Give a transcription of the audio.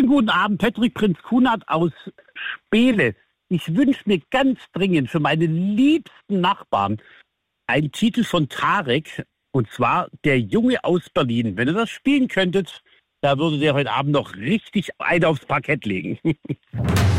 Schönen guten Abend, Patrick Prinz Kunert aus Spele. Ich wünsche mir ganz dringend für meine liebsten Nachbarn einen Titel von Tarek, und zwar Der Junge aus Berlin. Wenn ihr das spielen könntet, da würde der heute Abend noch richtig eine aufs Parkett legen.